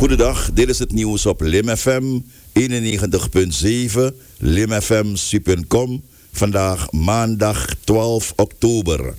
Goedendag, dit is het nieuws op Lim FM 91.7, limfm.com. Vandaag maandag 12 oktober.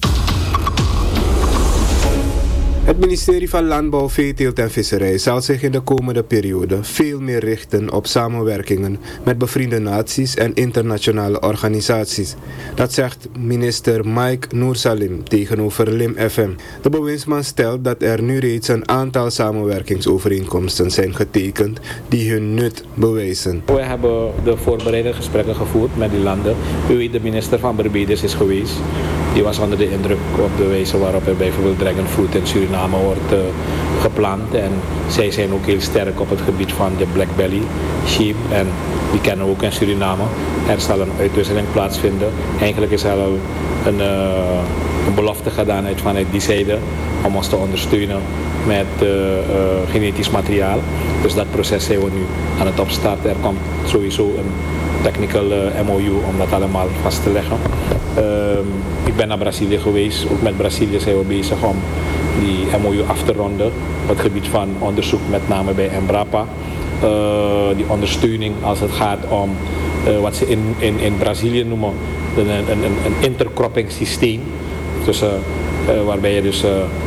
Het ministerie van Landbouw, Veeteelt en Visserij zal zich in de komende periode veel meer richten op samenwerkingen met bevriende naties en internationale organisaties. Dat zegt minister Mike Noorsalim tegenover Lim FM. De bewindsman stelt dat er nu reeds een aantal samenwerkingsovereenkomsten zijn getekend die hun nut bewijzen. We hebben de voorbereidende gesprekken gevoerd met die landen. U weet, de minister van Barbados is geweest. Die was onder de indruk op de wijze waarop er bijvoorbeeld dragon fruit in Suriname wordt geplant. En zij zijn ook heel sterk op het gebied van de black belly sheep. En die kennen we ook in Suriname. Er zal een uitwisseling plaatsvinden. Eigenlijk is er al een belofte gedaan vanuit die zijde om ons te ondersteunen met genetisch materiaal. Dus dat proces zijn we nu aan het opstarten. Er komt sowieso een technical MOU om dat allemaal vast te leggen. Ik ben naar Brazilië geweest. Ook met Brazilië zijn we bezig om die MOU af te ronden. Op het gebied van onderzoek, met name bij Embrapa. Die ondersteuning als het gaat om wat ze in Brazilië noemen een intercropping systeem. Waarbij je dus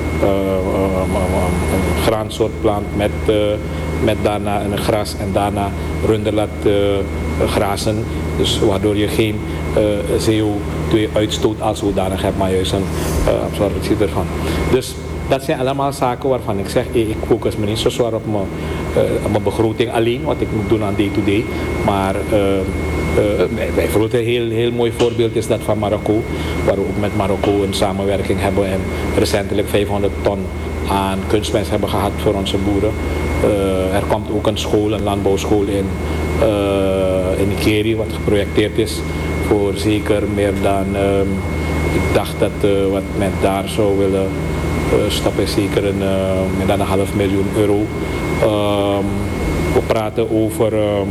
een graansoort plant met daarna een gras en daarna runder laat grazen. Dus waardoor je geen CO2-uitstoot als zodanig hebt, maar juist een absorptie ervan. Dus dat zijn allemaal zaken waarvan ik zeg, ik focus me niet zo zwaar op mijn begroting alleen, wat ik moet doen aan day-to-day. Maar bijvoorbeeld een heel mooi voorbeeld is dat van Marokko, waar we ook met Marokko een samenwerking hebben en recentelijk 500 ton aan kunstmest hebben gehad voor onze boeren. Er komt ook een school, een landbouwschool in Nikeri, wat geprojecteerd is voor zeker meer dan, ik dacht dat wat men daar zou willen stoppen is zeker meer dan €500.000. We praten over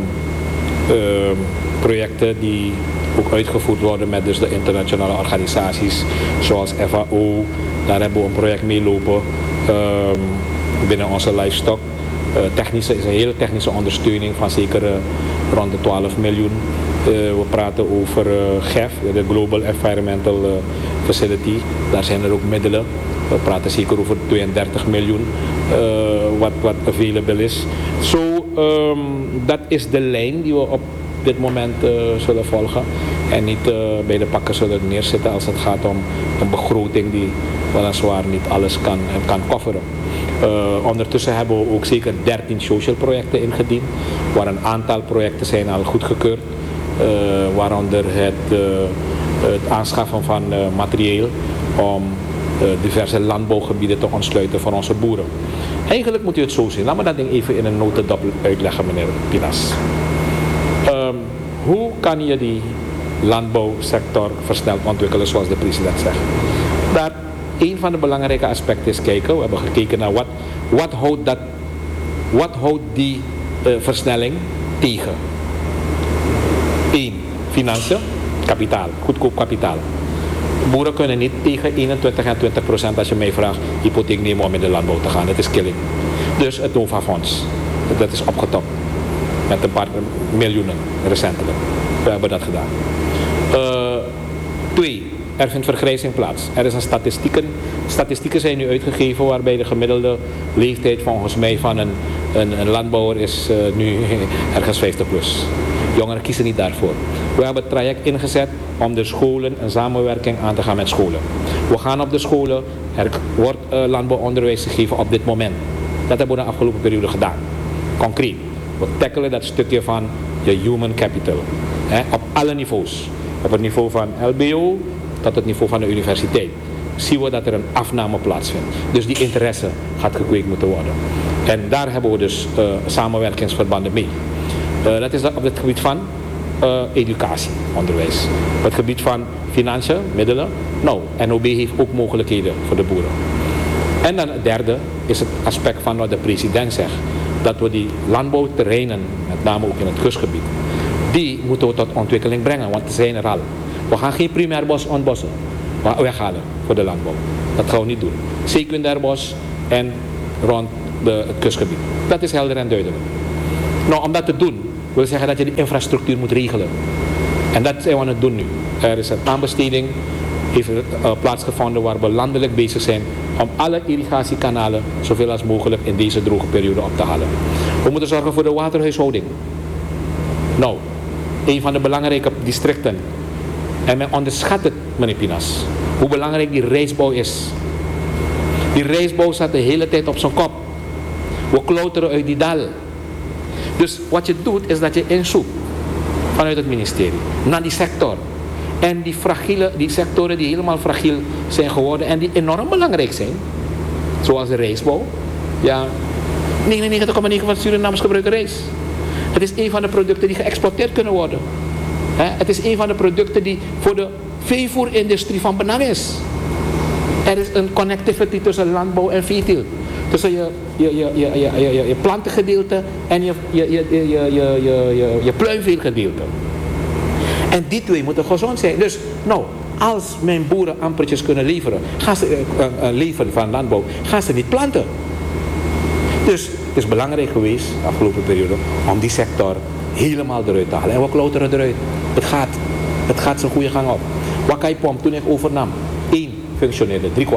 projecten die ook uitgevoerd worden met dus de internationale organisaties zoals FAO. Daar hebben we een project mee lopen binnen onze livestock. Is een hele technische ondersteuning van zeker rond de 12 miljoen. We praten over GEF, de Global Environmental Facility. Daar zijn er ook middelen. We praten zeker over 32 miljoen wat available is. Dat is de lijn die we op dit moment zullen volgen. En niet bij de pakken zullen neerzetten als het gaat om een begroting die weliswaar niet alles kan coveren. Ondertussen hebben we ook zeker 13 social projecten ingediend, waar een aantal projecten zijn al goedgekeurd, waaronder het aanschaffen van materieel om diverse landbouwgebieden te ontsluiten voor onze boeren. Eigenlijk moet u het zo zien. Laat me dat ding even in een notendop uitleggen, meneer Pinas. Hoe kan je die landbouwsector versneld ontwikkelen zoals de president zegt? Daar een van de belangrijke aspecten is kijken. We hebben gekeken naar wat houdt die versnelling tegen. 1. Financiën, kapitaal, goedkoop kapitaal. Boeren kunnen niet tegen 21 en 20% als je mij vraagt hypotheek nemen om in de landbouw te gaan. Dat is killing. Dus het NOVA-fonds, dat is opgetopt met een paar miljoenen recentelijk. We hebben dat gedaan. 2. Er vindt vergrijzing plaats. Er is statistieken zijn nu uitgegeven waarbij de gemiddelde leeftijd volgens mij van een landbouwer is nu ergens 50 plus. Jongeren kiezen niet daarvoor. We hebben het traject ingezet om de scholen een samenwerking aan te gaan met scholen. We gaan op de scholen, er wordt landbouwonderwijs gegeven op dit moment. Dat hebben we de afgelopen periode gedaan. Concreet. We tackelen dat stukje van je human capital. Op alle niveaus. Op het niveau van LBO tot het niveau van de universiteit. Zien we dat er een afname plaatsvindt. Dus die interesse gaat gekweekt moeten worden. En daar hebben we dus samenwerkingsverbanden mee. Dat is op het gebied van educatie, onderwijs. Op het gebied van financiën, middelen. Nou, NOB heeft ook mogelijkheden voor de boeren. En dan het derde is het aspect van wat de president zegt. Dat we die landbouwterreinen, met name ook in het kustgebied, die moeten we tot ontwikkeling brengen, want ze zijn er al. We gaan geen primair bos ontbossen, weghalen voor de landbouw. Dat gaan we niet doen. Secundair bos en rond het kustgebied. Dat is helder en duidelijk. Nou, om dat te doen, wil zeggen dat je de infrastructuur moet regelen. En dat zijn we aan het doen nu. Er is een aanbesteding, heeft plaatsgevonden waar we landelijk bezig zijn om alle irrigatiekanalen zoveel als mogelijk in deze droge periode op te halen. We moeten zorgen voor de waterhuishouding. Nou, een van de belangrijke districten. En men onderschat het, meneer Pinas, hoe belangrijk die rijstbouw is. Die rijstbouw staat de hele tijd op zijn kop. We klauteren uit die dal. Dus wat je doet is dat je inzoekt vanuit het ministerie naar die sector. En die sectoren die helemaal fragiel zijn geworden en die enorm belangrijk zijn. Zoals de rijstbouw. Ja, 99,9% van Surinamers gebruiken rijst. Het is een van de producten die geëxporteerd kunnen worden. Het is een van de producten die voor de veevoerindustrie van belang is. Er is een connectivity tussen landbouw en veeteelt. Tussen je plantengedeelte en je pluimveegedeelte. En die twee moeten gezond zijn. Dus nou, als mijn boeren ampertjes kunnen leveren, gaan ze leveren van landbouw, gaan ze niet planten. Dus het is belangrijk geweest de afgelopen periode om die sector helemaal eruit te halen. En we klauteren eruit. Het gaat zijn goede gang op. Wakaipom, toen ik overnam, 1 functioneerde, 3/4.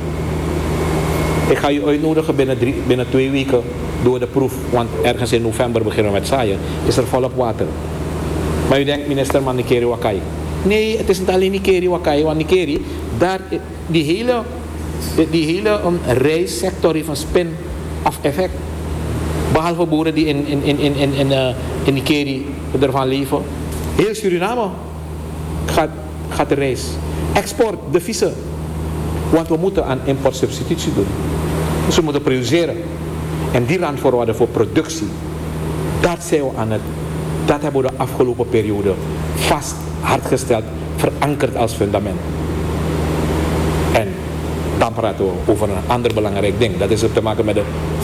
Ik ga je uitnodigen binnen 2 weken door de proef, want ergens in november beginnen we met zaaien, is er volop water. Maar u denkt, minister, maar Nikeri Wakai. Nee, het is niet alleen Nikeri Wakai, want Nikeri, daar, die hele rijstsector heeft een spin-off effect. Behalve boeren die in Nikeri ervan leven. Heel Suriname gaat de rijst. Export, de vissen. Want we moeten aan importsubstitutie doen. Dus we moeten produceren. En die randvoorwaarden voor productie, dat zijn we aan het. Dat hebben we de afgelopen periode vast, hardgesteld, verankerd als fundament. En dan praten we over een ander belangrijk ding. Dat is te maken met de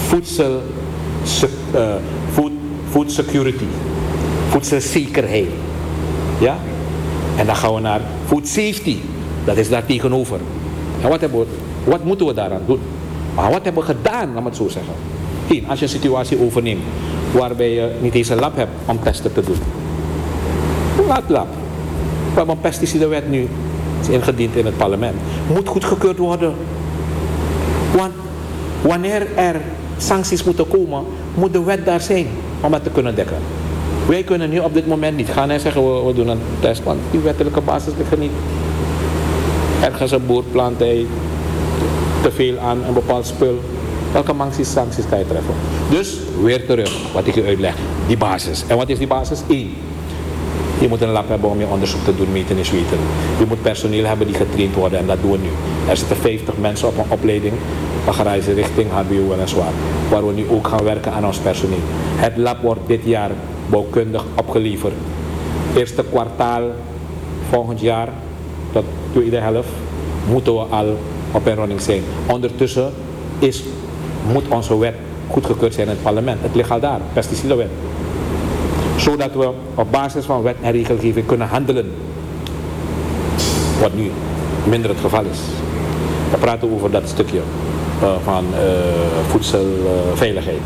food security. Voedselzekerheid. Ja? En dan gaan we naar food safety. Dat is daar tegenover. En wat moeten we daaraan doen? Maar wat hebben we gedaan, laat me het zo zeggen. Als je een situatie overneemt waarbij je niet eens een lab hebt om testen te doen. Laat lab. We hebben een pesticidenwet nu, is ingediend in het parlement. Moet goedgekeurd worden. Want wanneer er sancties moeten komen, moet de wet daar zijn om het te kunnen dekken. Wij kunnen nu op dit moment niet gaan en zeggen we doen een test, want die wettelijke basis ligt er niet. Ergens een boer plant hij te veel aan een bepaald spul. Welke sancties kan je treffen? Dus weer terug, wat ik je uitleg, die basis. En wat is die basis? 1. Je moet een lab hebben om je onderzoek te doen, meten en zweten. Je moet personeel hebben die getraind worden en dat doen we nu. Er zitten 50 mensen op een opleiding, bagage richting HBO en zwaar. Waar we nu ook gaan werken aan ons personeel. Het lab wordt dit jaar bouwkundig opgeleverd. Eerste kwartaal volgend jaar, tot tweede helft, moeten we al op en running zijn. Ondertussen moet onze wet goedgekeurd zijn in het parlement. Het ligt al daar, pesticidenwet. Zodat we op basis van wet en regelgeving kunnen handelen. Wat nu minder het geval is. We praten over dat stukje van voedselveiligheid.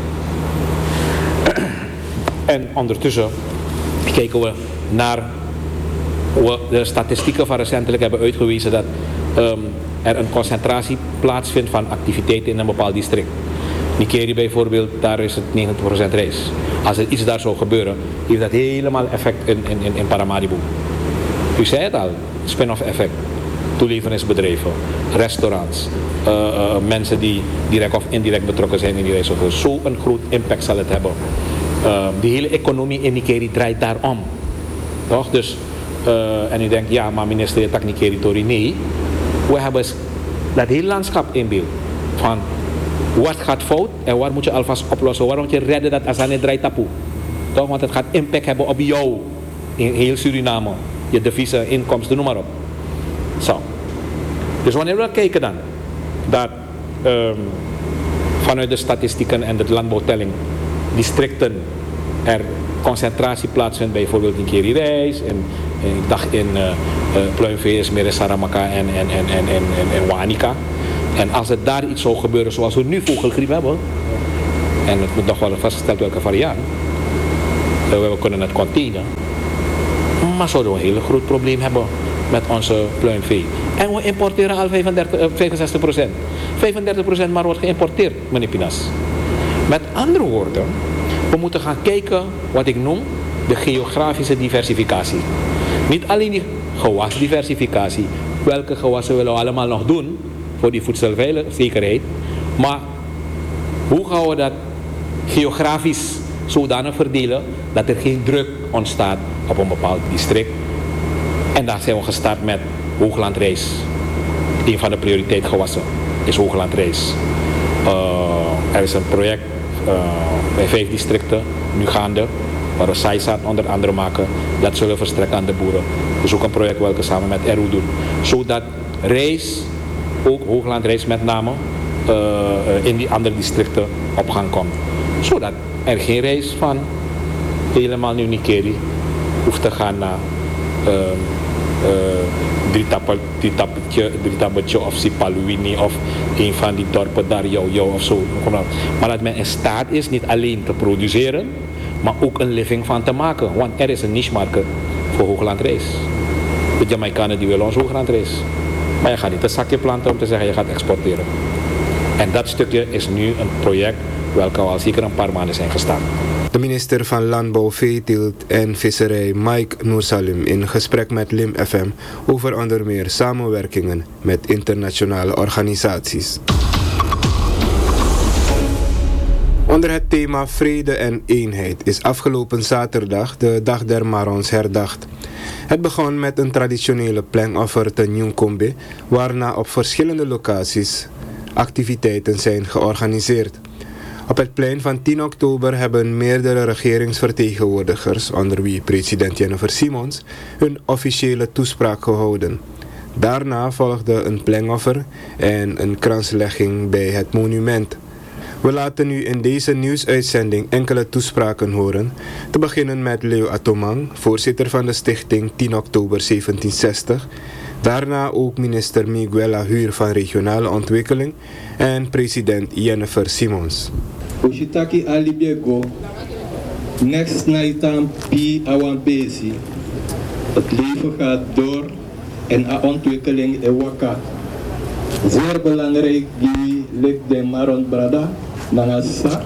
En ondertussen kijken we naar de statistieken van recentelijk hebben uitgewezen dat er een concentratie plaatsvindt van activiteiten in een bepaald district. Nikeri bijvoorbeeld, daar is het 90% rijst. Als er iets daar zou gebeuren, heeft dat helemaal effect in Paramaribo. U zei het al, spin-off effect. Toeleveringsbedrijven, restaurants, mensen die direct of indirect betrokken zijn in die reis. Zo'n groot impact zal het hebben. Die hele economie in Nikeri draait daarom. Toch? Dus, en u denkt, ja, maar minister, je tak Nikeri Tori. Nee, we hebben dat hele landschap in beeld. Van wat gaat fout en waar moet je alvast oplossen? Waar moet je redden dat Azane draait tapu? Toch? Want het gaat impact hebben op jou in heel Suriname. Je deviezen, inkomsten, noem maar op. Zo. Dus wanneer we kijken dan dat vanuit de statistieken en de landbouwtelling districten er concentratie plaatsvindt, bijvoorbeeld in Keri Rijs en ik dacht in Pluimvee is meer in Saramaka en Wanica. En als het daar iets zou gebeuren zoals we nu vogelgriep hebben, En het moet nog wel vastgesteld welke variant. We kunnen het containen. Maar zouden we een heel groot probleem hebben met onze pluimvee. En we importeren al 65%. 35% maar wordt geïmporteerd, meneer Pinas. Met andere woorden, we moeten gaan kijken wat ik noem de geografische diversificatie. Niet alleen die gewasdiversificatie. Welke gewassen willen we allemaal nog doen voor die voedselzekerheid. Maar hoe gaan we dat geografisch zodanig verdelen dat er geen druk ontstaat op een bepaald district. En daar zijn we gestart met hooglandrijst. Een van de prioriteitsgewassen is hooglandrijst. Er is een project bij 5 districten nu gaande, waar we saaizaad onder andere maken. Dat zullen we verstrekken aan de boeren. Dus ook een project welke samen met RU doen. Zodat rijst, ook hooglandrijst met name, in die andere districten op gang komt. Zodat er geen reis van helemaal Nieuw Nikeri hoeft te gaan naar Drietabetje of Sipaluini of een van die dorpen daar, jou of zo. Maar dat men in staat is niet alleen te produceren, maar ook een living van te maken. Want er is een niche markt voor hooglandrijst. De Jamaicanen die willen ons hooglandrijst. Maar je gaat niet een zakje planten om te zeggen je gaat exporteren. En dat stukje is nu een project welke al zeker een paar maanden zijn gestart. De minister van Landbouw, Veeteelt en Visserij Mike Noorsalim in gesprek met Lim FM over onder meer samenwerkingen met internationale organisaties. Onder het thema Vrede en Eenheid is afgelopen zaterdag de Dag der Marrons herdacht. Het begon met een traditionele plengoffer te Newcombe, waarna op verschillende locaties activiteiten zijn georganiseerd. Op het plein van 10 oktober hebben meerdere regeringsvertegenwoordigers, onder wie president Jennifer Simons, hun officiële toespraak gehouden. Daarna volgde een plengoffer en een kranslegging bij het monument. We laten nu in deze nieuwsuitzending enkele toespraken horen, te beginnen met Leo Atomang, voorzitter van de stichting 10 oktober 1760, daarna ook minister Miguel Huur van Regionale Ontwikkeling en president Jennifer Simons. Oshitaki alibiego, next naitam pi awan bezi. Het leven gaat door en de ontwikkeling is wakker. Zeer belangrijk die ligt de Maron Brada, Nangasa.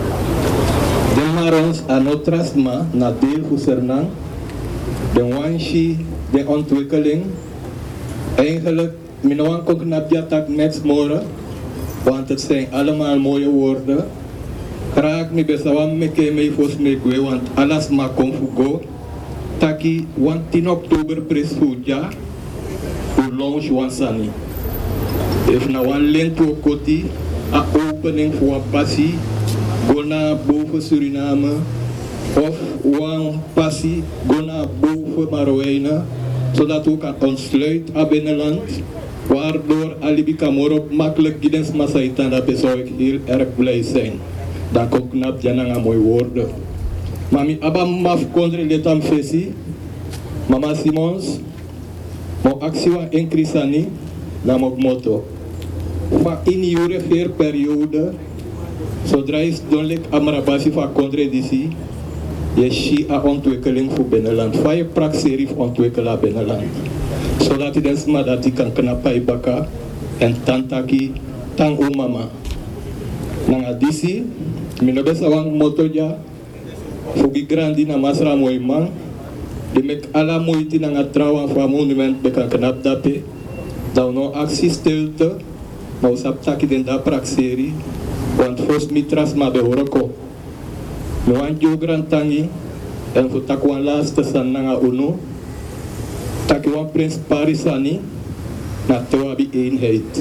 De Marons anotrasma na deel Fusernang, de wanshi, de ontwikkeling. Eigenlijk, minwan kon knapjatak next morgen, want het zijn allemaal mooie woorden. Graag me besawam me ke me fos me gwe, want alles ma konfugo. Taki, want 10 oktober presfuja, u launch wansani. If na wan lento koti, a opening voor een passie, go naar boven Suriname, of wan passie, go naar boven Marowijnen, zodat we kan ontsluiten aan binnenland, waardoor Alibi Kamorop makkelijk giddens Masaitan, dat zou ik heel erg blij zijn. Dat ook knap jananga mooi woorden. Mami abam maf kondre letam fesi, Mama Simons, mo actie wa enkrisani, na mo motto. Maar in jure veer periode, zodra is donlijk amarabasi van contradictie, je zie a ontwikkeling voor binnenland. Van je praktserie ontwikkelen binnenland. Zodat je desma dat je kan knappen baka en tantaki tang o mama. Nanga disi, minobesa wang motoja, fugi grandi na masra mooi man, de mek ala moeite nanga trouwen van monument bekan knap dape, dan no actie stilte. Maar we saptaki den da prakseri, want first mitras ma behoroko. We want jo grantangi, en voor takwan laatste san nanga uno, taki wan prins Parisani, na tewabi eenheid.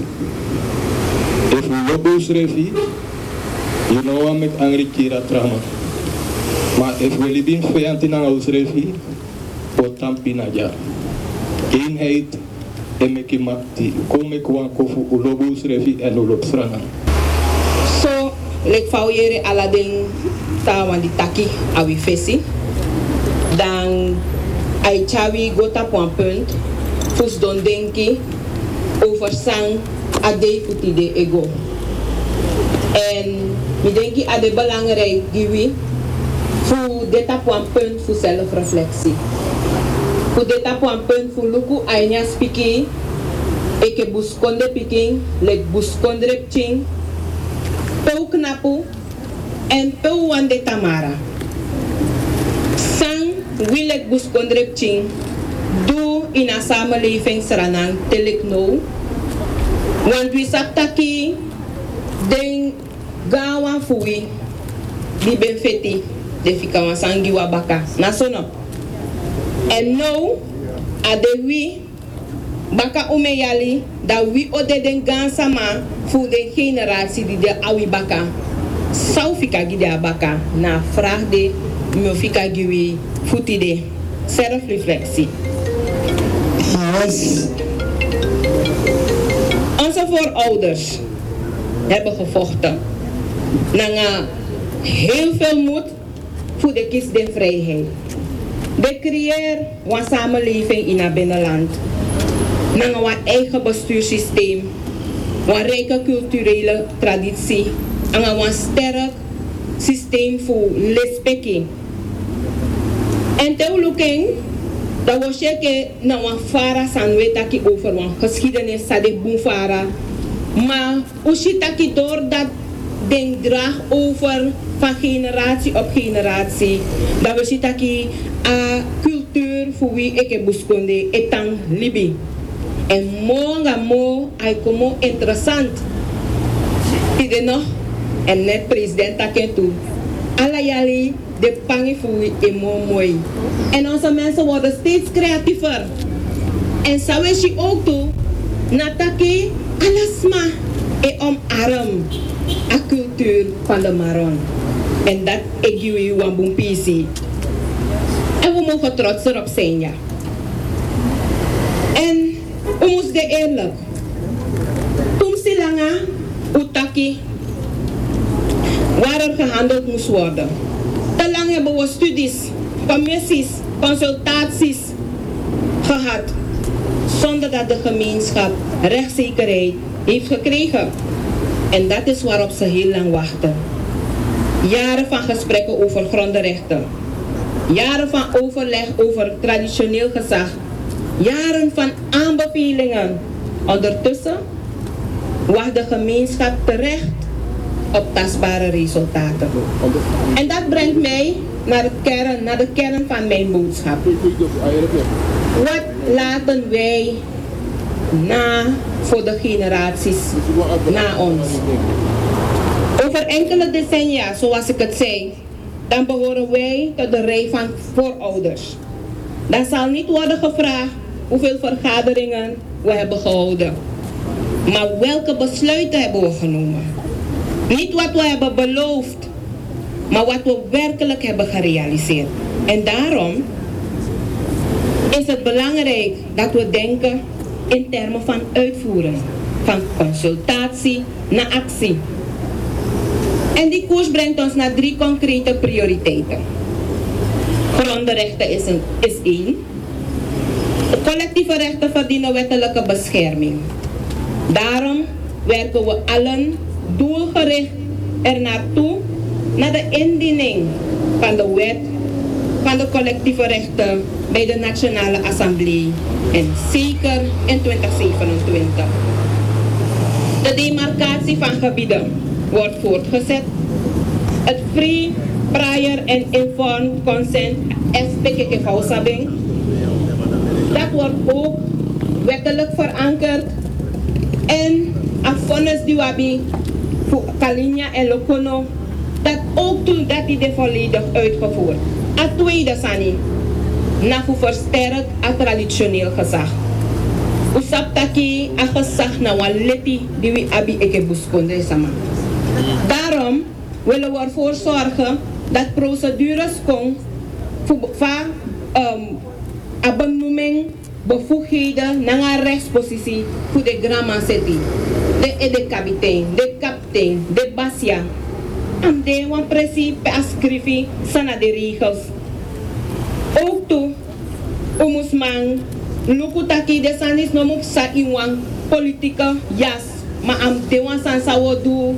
If we lobos refi, you know wat met angry kira trama. Maar if we libin feyanti nanga usrefi, potampi na ja. Eenheid. Emeki makti, kome kwa kofu ulobus refi en ulopsrana. So, lek fauyere alading tawan di taki awi fesi. Dan ay chawi gota po een punt, fus don denki, over sang adei futi de ego. En Ik denk dat het belangrijk is voor dit een punt voor zelfreflectie. Voor dit een punt voor luku aina speaking, ik heb buskonde picking, lek buskonde repching, peu knapu en peu wande tamara. Sang wilek buskonde repching, doe in een samenleving seranang telek no. Want we saptaki den gawa fui di ben feti de fika wan sangi wa baka nasono. En nou ade wi baka umeyali da wi ode den gansama voor de generatie die de awi baka sau fika gide baka na vraag de mi fika giwi futi de zelfreflectie. Yes. Onze voorouders hebben gevochten. Na heel veel moed voor de kies de vrijheid. De creëer een samenleving in het binnenland. Na een eigen bestuurssysteem. Een rijke culturele traditie. En een sterk systeem voor respect. En te looking, dat was je na een fara sanwetaki over een geschiedenis sa de boefara. Maar usitaki door dat den draag over van generatie op generatie. Dat we zitaki a cultuur voor wie ik heb buskonde etang libi. En mo ay como interessant. Tide nog en net president taken toe. Alla jali de pangi voor wie e mooi. En onze mensen worden steeds creatiever. En saweshi ook toe nataki alasma e omarm a cultuur van de Maron. En dat ik jullie een boempisi. En we mogen trots erop zijn, ja. En we moesten eerlijk. Toen ze langa utaki waar er gehandeld moest worden. Te lang hebben we studies, commissies, consultaties gehad. Zonder dat de gemeenschap rechtszekerheid heeft gekregen. En dat is waarop ze heel lang wachten. Jaren van gesprekken over grondrechten. Jaren van overleg over traditioneel gezag. Jaren van aanbevelingen. Ondertussen wacht de gemeenschap terecht op tastbare resultaten. En dat brengt mij naar de kern van mijn boodschap. Wat laten wij na voor de generaties na ons? Over enkele decennia, zoals ik het zei, dan behoren wij tot de rij van voorouders. Dan zal niet worden gevraagd hoeveel vergaderingen we hebben gehouden, maar welke besluiten hebben we genomen. Niet wat we hebben beloofd, maar wat we werkelijk hebben gerealiseerd. En daarom is het belangrijk dat we denken in termen van uitvoeren, van consultatie naar actie. En die koers brengt ons naar 3 concrete prioriteiten. Grondrechten is één. Collectieve rechten verdienen wettelijke bescherming. Daarom werken we allen doelgericht ernaartoe naar de indiening van de wet van de collectieve rechten bij de Nationale Assemblée en zeker in 2027. De demarcatie van gebieden wordt voortgezet. Het free, prior en informed consent SPKK-sabing. Dat wordt ook wettelijk verankerd en afvonnis die wabi voor Kalinia en Lokono, dat ook toen dat die de volledig uitgevoerd. A tweede sani, na voor versterkt a traditioneel gezag. Usaptaki a gezag na waleti die we abi eke buskonde sama. Daarom willen we ervoor zorgen dat procedures komen voor a benoeming bevoegdheden naar een rechtspositie voor de gramanceti, de kapitein, de kapitein, de basia. En de wan principe ascrivi sana de regels. Ook toe, omusman, lukutaki de sanis no mupsa in wan politieke jas, maar am de wan san sawodu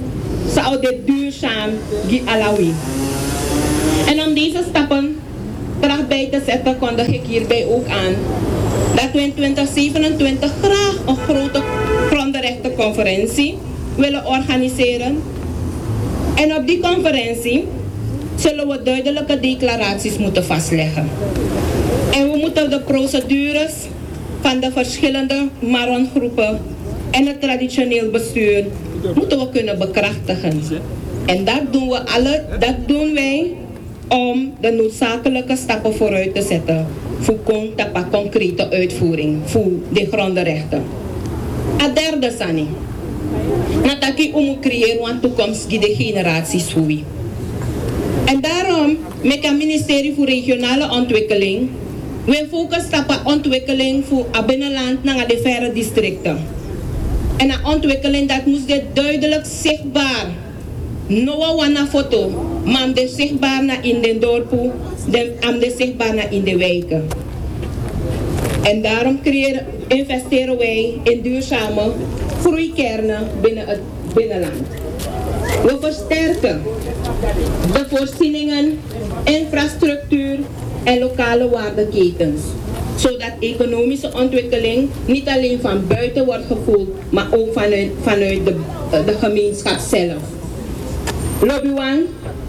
zou dit duurzaam alawi. En om deze stappen tracht bij te zetten, kondig ik hierbij ook aan dat we in 2027 graag een grote grondrechtenconferentie willen organiseren. En op die conferentie zullen we duidelijke declaraties moeten vastleggen. En we moeten de procedures van de verschillende Maron-groepen en het traditioneel bestuur moeten we kunnen bekrachtigen. En dat doen wij om de noodzakelijke stappen vooruit te zetten voor concrete uitvoering voor de grondrechten. A derde sani. Nataki om creëren een toekomstige generaties voor wie. En daarom met het ministerie voor regionale ontwikkeling we focussen op ontwikkeling voor het binnenland naar de verre districten. En een ontwikkeling dat moest duidelijk zichtbaar. No wana foto, maar de zichtbaar naar in de dorpen, de zichtbaar naar in de wijken. En daarom investeren wij in duurzame groeikernen binnen het binnenland. We versterken de voorzieningen, infrastructuur en lokale waardeketens, zodat economische ontwikkeling niet alleen van buiten wordt gevoeld, maar ook vanuit de gemeenschap zelf. Lobiwan,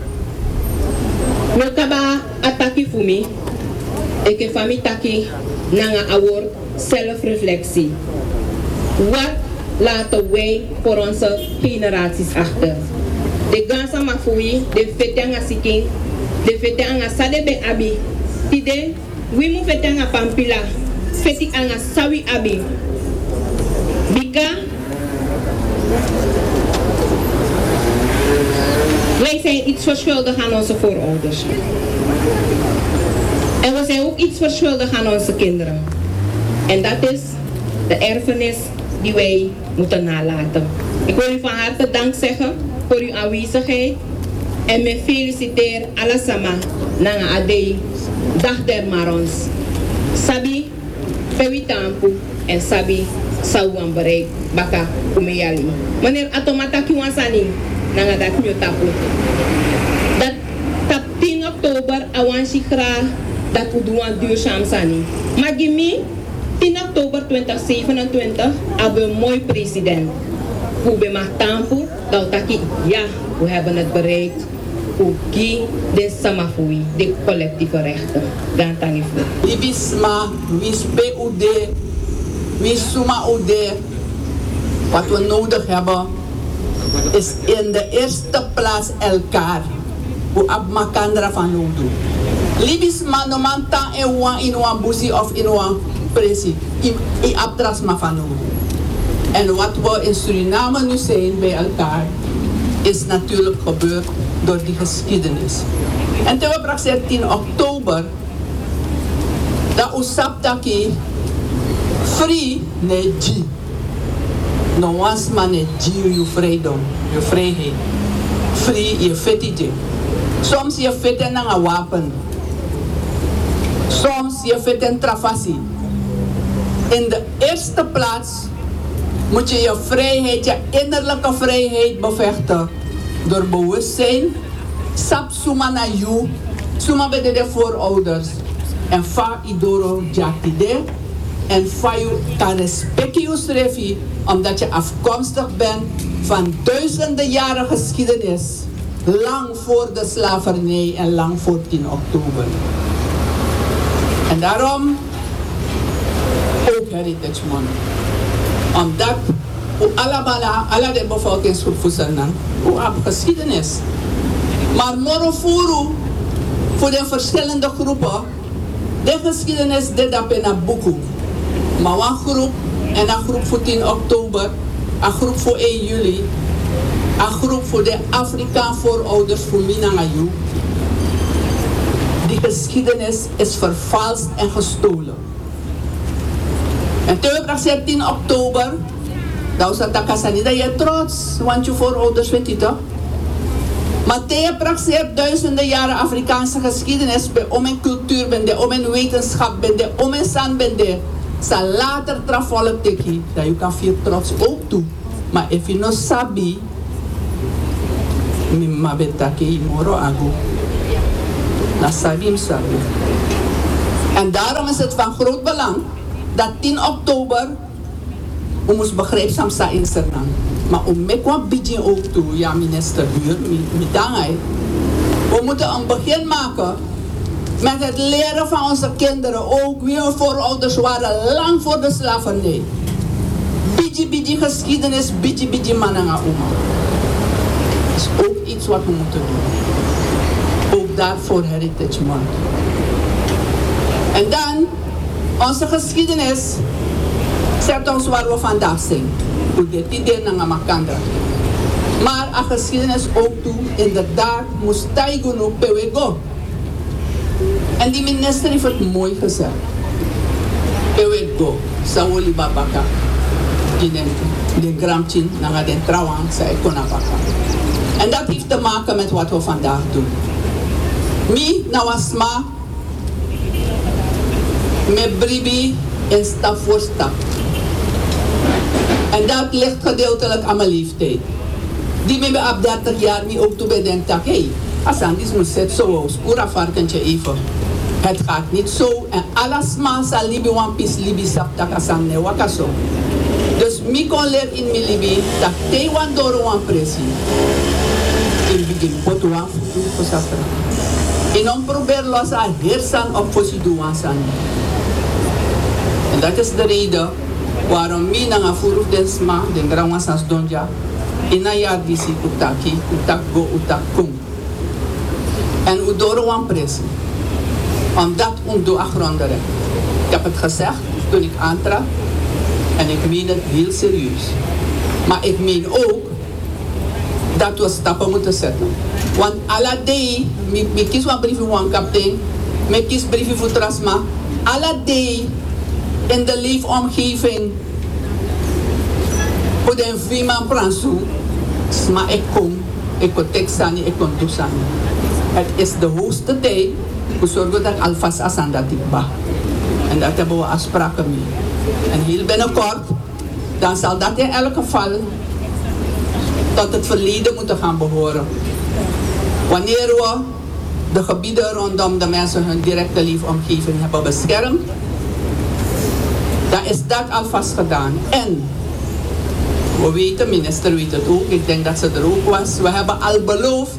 welkaba ataki fumi, ik heb van taki nanga award zelfreflectie. Wat laten wij voor onze generaties achter? De gansa mafui, de fetanga siking, de fetanga sadebe abi, tide, we mu fetanga pampila, feti anga sawi abi. Bika, wij zijn iets verschuldigd aan onze voorouders. En we zijn ook iets verschuldigd aan onze kinderen. En dat is de erfenis die wij moeten nalaten. Ik wil u van harte dank zeggen voor uw aanwezigheid. En me feliciteer allasama nanga adei dag der Marons. Sabi, pewitampu en sabi sauwan bereik baka umeyali. Meneer Atomata Kiwansani nanga dat nyotapu. Dat tap 10 oktober awan sikra dat we doen duurzaam sani. Maar gimi 10 oktober 2027 hebben we een mooi president. Hoe we maar tampu, dat taki ja, we hebben het bereikt. Hoe de samafui, de collectieve rechten. Dan tangi voor. Ibisma, wispe ude, wisuma ude. Wat we nodig hebben is in de eerste plaats elkaar. Hoe abmakandra van nodig. Libisma no manta in wan busi of in wan presi. I abdrasma van nodig. En wat we in Suriname nu zijn bij elkaar, is natuurlijk gebeurd door die geschiedenis. En toen we praten 10 oktober, dat usaptaki free ne G. No was man ne G je vrijheid, je vrijheid. Free je fetitje. Soms je feten naar een wapen. Soms je feten trafassie. In de eerste plaats moet je je vrijheid, je innerlijke vrijheid bevechten. Door bewustzijn, sap suma na you, suma bij de voorouders. En fa idoro jaktide. En fa you kan respectius refi, omdat je afkomstig bent van duizenden jaren geschiedenis. Lang voor de slavernij en lang voor 10 oktober. En daarom ook Heritage Month. Omdat alle de bevolkingsgroep voedselnan, hoe heb geschiedenis. Maar morofuru voor de verschillende groepen, de geschiedenis dit op in een boek. Maar een groep en een groep voor 10 oktober, een groep voor 1 juli, een groep voor de Afrikaan voorouders voor Minangayu. Die geschiedenis is vervalst en gestolen. En toen we 10 oktober, dat was dat kasani dat je trots, want je voorouders weet je toch? Maar tegen praktiseert duizenden jaren Afrikaanse geschiedenis, bij om en cultuur bende, om en wetenschap bende, om en zand bende. Zal later travolk teki, dat je kan veel trots ook doen. Maar if je no sabi, Mi mabetaki moro agu. Na sabim sabi. En daarom is het van groot belang dat 10 oktober we moest begrijpzaam zijn in Suriname. Maar om me kwam beetje ook toe, ja minister Buur, we moeten een begin maken met het leren van onze kinderen. Ook wie hun voorouders waren lang voor de slavernij. Beetje geschiedenis, beetje mananga oma. Dat is ook iets wat we moeten doen. Ook daarvoor Heritage Month. En dan, onze geschiedenis zet ons waar we vandaag zijn. Maar a geschiedenis ook toe, inderdaad, moest Taigunu Pewego. En die minister heeft het mooi gezegd. Pewego, Saoli Babaka. De Gramchin, naar de trouwang, zei Konabaka. En dat heeft te maken met wat we vandaag doen. Mi, Nawasma, met Bribi en stap voor stap. En dat ligt gedeeltelijk aan mijn leeftijd. Die me op 30 jaar niet ook toe bedenkt dat, hé, Asandis moet het zo, skura varkentje even. Het gaat niet zo en alles maar zal libi wan pis libi saptak asande wakaso. Dus mi kon leer in mi libi dat te wan doro wan presi. In begin pot wan futu posafra. En on probeer los a hersan op posidu wan sani. En dat is de reden waarom mi nanga furuf den sma, den grawan sans donja, ina ya disi utaki, utak go, utak kum. En udoro wan presi. Om dat te afronden. Ik heb het gezegd toen ik aantrad en ik meen het heel serieus. Maar ik meen ook dat we stappen moeten zetten. Want alle day, ik kies een briefje van kapitein, ik kies een briefje voor Trasma. Alle day in de leefomgeving, hoe de vima pransu, maar ik kom, ik kon tekstani, ik kon toesani. Het is de hoogste tijd. We zorgen dat alvast as aan dat ba. En dat hebben we afspraken mee. En heel binnenkort, dan zal dat in elk geval tot het verleden moeten gaan behoren. Wanneer we de gebieden rondom de mensen hun directe leefomgeving hebben beschermd, dan is dat alvast gedaan. En we weten, minister weet het ook, ik denk dat ze er ook was, we hebben al beloofd.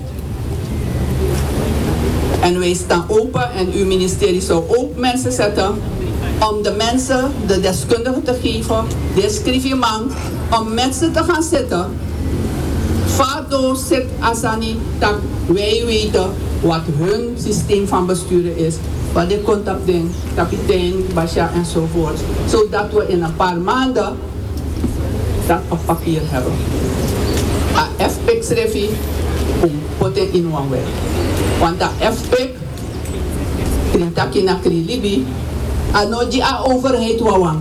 En wij staan open en uw ministerie zou ook mensen zetten om de mensen, de deskundigen te geven, descrivement, om met ze te gaan zitten. Fado zit Asani, dat wij weten wat hun systeem van besturen is, wat de contacten, kapitein, Basha enzovoort. Zodat we in een paar maanden dat op papier hebben. A FPX Refi, om poten in one way. Want de FPIC, Krintaki na Krilibi, anoji a overheid wawang.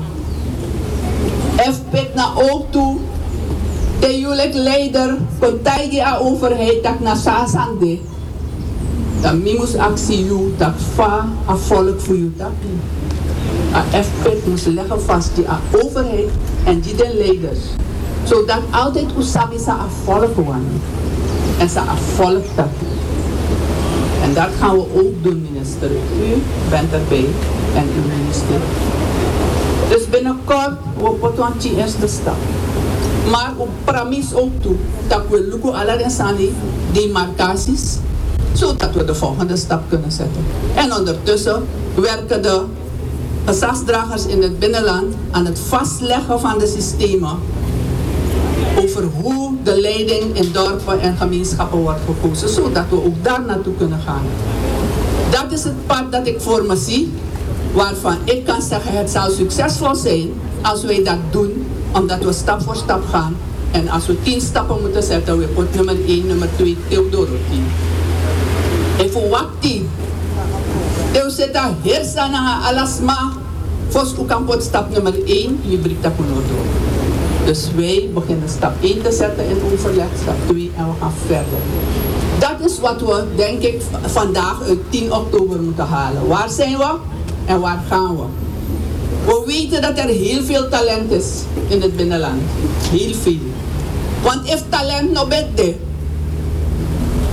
FPIC na ook toe, de jullie leider, kontai die a overheid tak na sasande. Dan mimus actie you, dat fa a volk voor you tapi. A FPIC moest leggen vast die a overheid en die de leiders. Zodat altijd usabi sa a volk wan. En sa a volk tapi. En dat gaan we ook doen, minister. U bent erbij en uw minister. Dus binnenkort, we moeten die eerste stap. Maar op premies ook toe, dat we lukken alle insani demarcaties, zodat we de volgende stap kunnen zetten. En ondertussen werken de gezagsdragers in het binnenland aan het vastleggen van de systemen over hoe de leiding in dorpen en gemeenschappen wordt gekozen, zodat we ook daar naartoe kunnen gaan. Dat is het pad dat ik voor me zie, waarvan ik kan zeggen het zal succesvol zijn als wij dat doen, omdat we stap voor stap gaan. En als we 10 stappen moeten zetten, we pot nummer 1, nummer 2, Theodoro 10. En voor wat 10? Theo zet daar heersana alasma, vos u kan pot stap nummer 1, je brengt dat door. Dus wij beginnen stap 1 te zetten in overleg, stap 2 en we gaan verder. Dat is wat we, denk ik, vandaag uit 10 oktober moeten halen. Waar zijn we en waar gaan we? We weten dat er heel veel talent is in het binnenland. Heel veel. Want if talent no bette,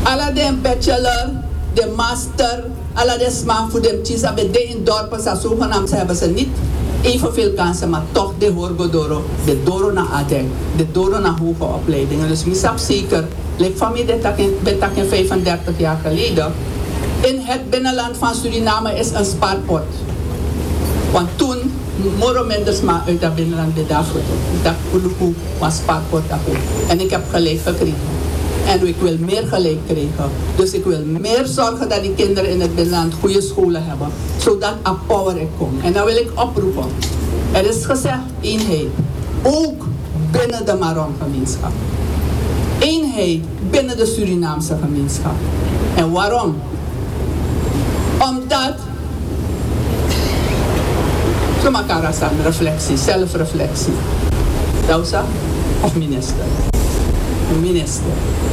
Alla den bachelor, de master, alla de smaak voor de tjisa bij de in dorpen, zogenaamd hebben ze niet evenveel kansen, maar toch de hoorgodoro, de doro naar adeng, de doro naar hoge opleidingen. Dus misap zeker, like van mij dat ik 35 jaar geleden, in het binnenland van Suriname is een spaarpot. Want toen, moro minder maar uit het binnenland de daarvoor. Dat Kuluku was spaarpot. En ik heb gelijk gekregen. En ik wil meer gelijk krijgen. Dus ik wil meer zorgen dat die kinderen in het binnenland goede scholen hebben. Zodat er power komt. En dan wil ik oproepen. Er is gezegd eenheid. Ook binnen de Maron-gemeenschap. Eenheid binnen de Surinaamse gemeenschap. En waarom? Omdat zo elkaar staan, reflectie, zelfreflectie. Dausa of minister? Minister.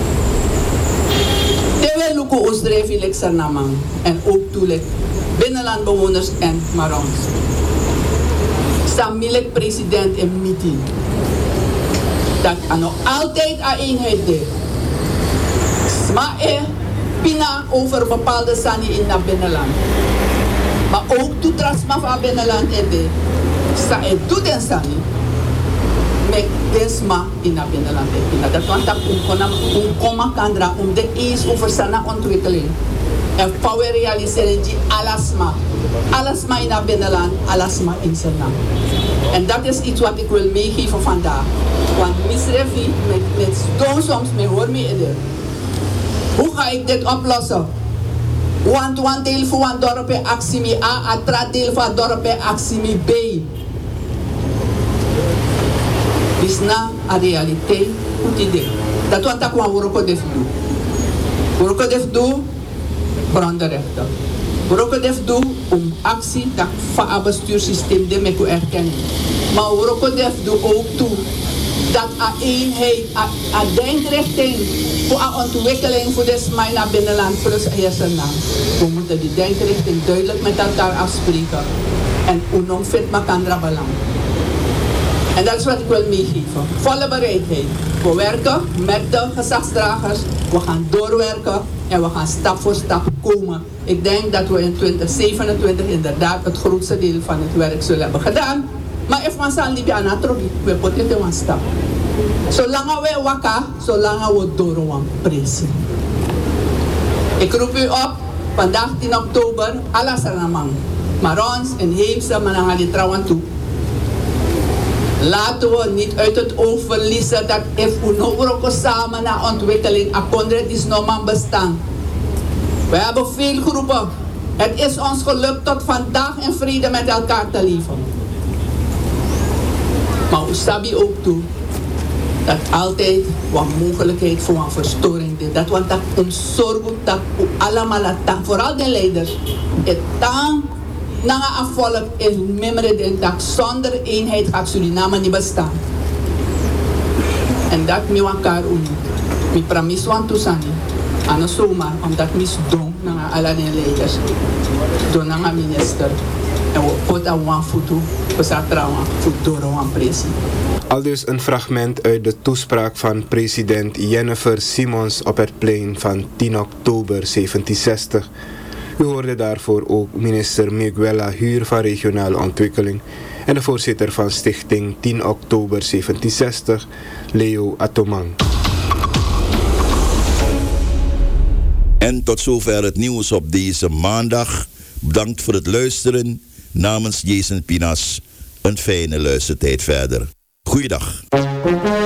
De wil lukken Oostdrijf Lexernamang en ook toelek binnenlandbewoners en Marons. Stamilek president in meeting. Dat er nog altijd een eenheid is. Maar pina over bepaalde sani in het binnenland. Maar ook toe trasma van binnenland in de. Sta het doet en sani. Met desma in het binnenland. Dat want dat om kandra om de eens over sana ontwikkeling. En power realiseren die alasma. Alasma in het binnenland, alasma in Suriname. En dat is iets wat ik wil meegeven vandaag. Want misrevi met stoom soms me hoor me in. Hoe ga ik dit oplossen? Want een deel van een dorp actie me A, een deel van een dorp actie me B. Is na een realiteit goed idee. Dat wat ik wil def doen. Worko def doen, brandrechten. Worko def doen om actie dat van het bestuurssysteem de me erkennen. Maar worko def doen ook toe. Dat een eenheid, een denkrichting voor een ontwikkeling voor de smai naar binnenland plus Heersennaam. We moeten die denkrichting duidelijk met elkaar afspreken. En unom vindt makandra belang. En dat is wat ik wil meegeven. Volle bereidheid. We werken met de gezagsdragers. We gaan doorwerken en we gaan stap voor stap komen. Ik denk dat we in 2027 inderdaad het grootste deel van het werk zullen hebben gedaan. Maar if man san libi anatrobi, we potete one stap. Zolang we waka, zolang we door one pressie. Ik roep u op, vandaag 10 oktober, alla Saramang. Marons en Heemse manangali trouwen toe. Laten we niet uit het oog verliezen dat if we nog samen naar ontwikkeling, akondret is nog maar bestaan. We hebben veel groepen. Het is ons gelukt tot vandaag in vrede met elkaar te leven. Maar we sabi ook toe dat altijd wat mogelijkheid voor een verstoring is. Dat want dat omzorgen dat we allemaal vooral de leiders, het tang na een volk in memore dat zonder eenheid gaat Suriname niet bestaan. En dat me elkaar unie. Me promis want toesani. Aan zomaar omdat mis dom naar alle de leiders, door naar een minister. En we poten one foto, we zaten voor door een pressie. Aldus een fragment uit de toespraak van president Jennifer Simons op het plein van 10 oktober 1760. U hoorde daarvoor ook minister Miguela Huur van Regionale Ontwikkeling en de voorzitter van stichting 10 oktober 1760, Leo Atomang. En tot zover het nieuws op deze maandag. Bedankt voor het luisteren. Namens Jason Pinas, een fijne luistertijd verder. Goeiedag.